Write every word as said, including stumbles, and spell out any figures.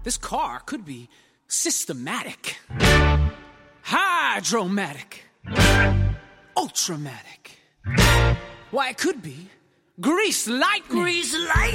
This car could be systematic, hydromatic, ultramatic. Why, it could be grease lightning. Grease light.